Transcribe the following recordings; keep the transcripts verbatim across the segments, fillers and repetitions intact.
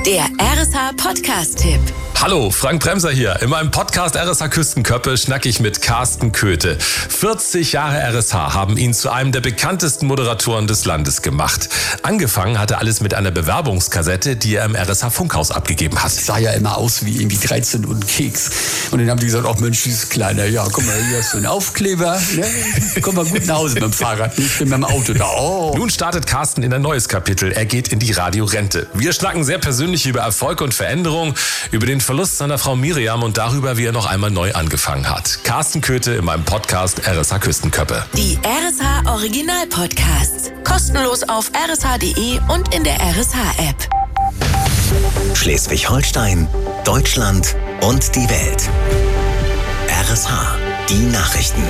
Der R S H-Podcast-Tipp. Hallo, Frank Bremser hier. In meinem Podcast R S H Küstenköppe schnacke ich mit Carsten Köthe. vierzig Jahre R S H haben ihn zu einem der bekanntesten Moderatoren des Landes gemacht. Angefangen hatte alles mit einer Bewerbungskassette, die er im R S H-Funkhaus abgegeben hat. Sah ja immer aus wie irgendwie dreizehn und ein Keks. Und dann haben die gesagt, ach Mensch, dieses Kleine, ja, guck mal, hier hast du einen Aufkleber. Ne? Komm mal gut nach Hause mit dem Fahrrad, nicht mit dem Auto da. Oh. Nun startet Carsten in ein neues Kapitel. Er geht in die Radiorente. Wir schnacken sehr persönlich über Erfolg und Veränderung, über den Verlust seiner Frau Miriam und darüber, wie er noch einmal neu angefangen hat. Carsten Köthe in meinem Podcast R S H Küstenköppe. Die R S H Original Podcasts. Kostenlos auf r s h punkt d e und in der R S H App. Schleswig-Holstein, Deutschland und die Welt. R S H, die Nachrichten.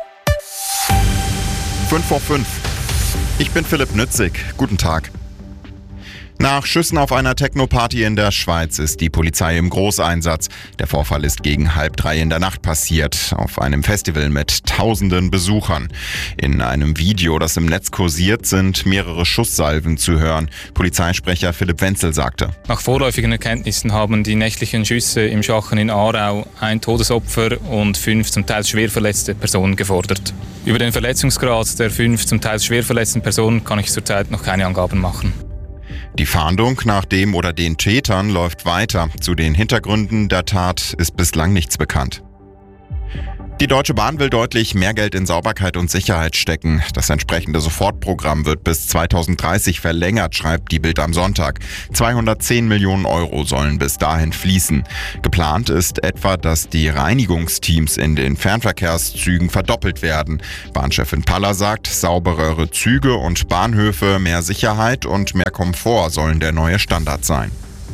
fünf vor fünf. Ich bin Philipp Nützig. Guten Tag. Nach Schüssen auf einer Techno-Party in der Schweiz ist die Polizei im Großeinsatz. Der Vorfall ist gegen halb drei in der Nacht passiert, auf einem Festival mit tausenden Besuchern. In einem Video, das im Netz kursiert, sind mehrere Schusssalven zu hören. Polizeisprecher Philipp Wenzel sagte: Nach vorläufigen Erkenntnissen haben die nächtlichen Schüsse im Schachen in Aarau ein Todesopfer und fünf zum Teil schwer verletzte Personen gefordert. Über den Verletzungsgrad der fünf zum Teil schwer verletzten Personen kann ich zurzeit noch keine Angaben machen. Die Fahndung nach dem oder den Tätern läuft weiter. Zu den Hintergründen der Tat ist bislang nichts bekannt. Die Deutsche Bahn will deutlich mehr Geld in Sauberkeit und Sicherheit stecken. Das entsprechende Sofortprogramm wird bis zweitausenddreißig verlängert, schreibt die Bild am Sonntag. zweihundertzehn Millionen Euro sollen bis dahin fließen. Geplant ist etwa, dass die Reinigungsteams in den Fernverkehrszügen verdoppelt werden. Bahnchefin Paller sagt, sauberere Züge und Bahnhöfe, mehr Sicherheit und mehr Komfort sollen der neue Standard sein.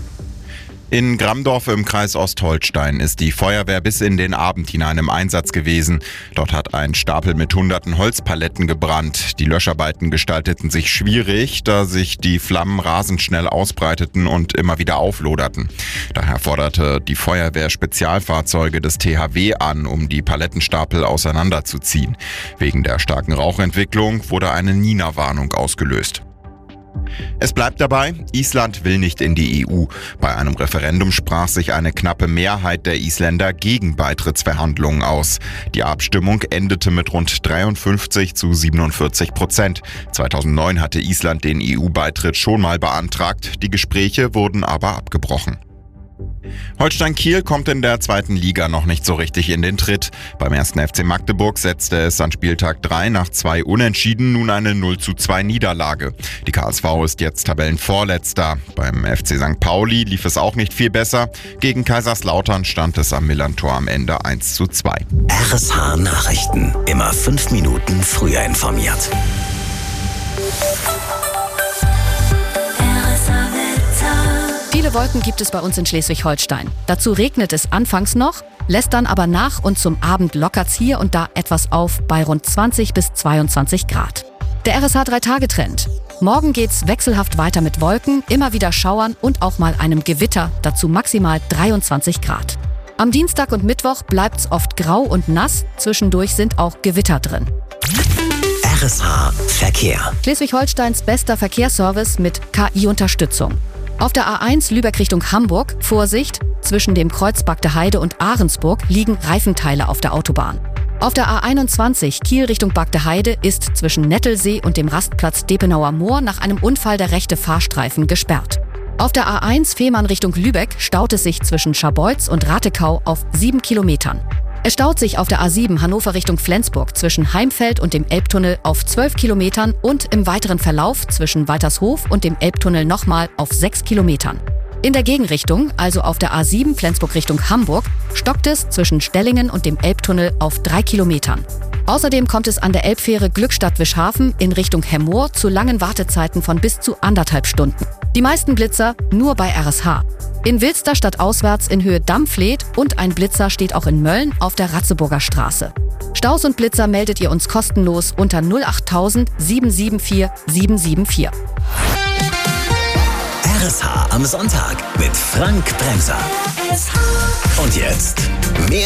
In Grammdorf im Kreis Ostholstein ist die Feuerwehr bis in den Abend hinein im Einsatz gewesen. Dort hat ein Stapel mit hunderten Holzpaletten gebrannt. Die Löscharbeiten gestalteten sich schwierig, da sich die Flammen rasend schnell ausbreiteten und immer wieder aufloderten. Daher forderte die Feuerwehr Spezialfahrzeuge des T H W an, um die Palettenstapel auseinanderzuziehen. Wegen der starken Rauchentwicklung wurde eine Nina-Warnung ausgelöst. Es bleibt dabei, Island will nicht in die E U. Bei einem Referendum sprach sich eine knappe Mehrheit der Isländer gegen Beitrittsverhandlungen aus. Die Abstimmung endete mit rund dreiundfünfzig zu siebenundvierzig Prozent. zweitausendneun hatte Island den E U-Beitritt schon mal beantragt, die Gespräche wurden aber abgebrochen. Holstein Kiel kommt in der zweiten Liga noch nicht so richtig in den Tritt. Beim ersten F C Magdeburg setzte es an Spieltag drei nach zwei Unentschieden nun eine null zu zwei Niederlage. Die K S V ist jetzt Tabellenvorletzter. Beim F C Sankt Pauli lief es auch nicht viel besser. Gegen Kaiserslautern stand es am Millerntor am Ende eins zu zwei. R S H Nachrichten. Immer fünf Minuten früher informiert. Viele Wolken gibt es bei uns in Schleswig-Holstein. Dazu regnet es anfangs noch, lässt dann aber nach und zum Abend lockert's hier und da etwas auf bei rund zwanzig bis zweiundzwanzig Grad. Der R S H drei Tage Trend. Morgen geht's wechselhaft weiter mit Wolken, immer wieder Schauern und auch mal einem Gewitter, dazu maximal dreiundzwanzig Grad. Am Dienstag und Mittwoch bleibt's oft grau und nass, zwischendurch sind auch Gewitter drin. R S H Verkehr. Schleswig-Holsteins bester Verkehrsservice mit K I-Unterstützung. Auf der A eins Lübeck Richtung Hamburg, Vorsicht, zwischen dem Kreuz Bagde Heide und Ahrensburg liegen Reifenteile auf der Autobahn. Auf der A einundzwanzig Kiel Richtung Bagde Heide ist zwischen Nettelsee und dem Rastplatz Depenauer Moor nach einem Unfall der rechte Fahrstreifen gesperrt. Auf der A eins Fehmarn Richtung Lübeck staut es sich zwischen Scharbeutz und Ratekau auf sieben Kilometern. Es staut sich auf der A sieben Hannover Richtung Flensburg zwischen Heimfeld und dem Elbtunnel auf zwölf Kilometern und im weiteren Verlauf zwischen Waltershof und dem Elbtunnel nochmal auf sechs Kilometern. In der Gegenrichtung, also auf der A sieben Flensburg Richtung Hamburg, stockt es zwischen Stellingen und dem Elbtunnel auf drei Kilometern. Außerdem kommt es an der Elbfähre Glückstadt-Wischhafen in Richtung Hemmoor zu langen Wartezeiten von bis zu anderthalb Stunden. Die meisten Blitzer nur bei R S H. In Wilster stadtauswärts in Höhe Dammfleet und ein Blitzer steht auch in Mölln auf der Ratzeburger Straße. Staus und Blitzer meldet ihr uns kostenlos unter null acht tausend sieben sieben vier sieben sieben vier. R S H am Sonntag mit Frank Bremser. Und jetzt mehr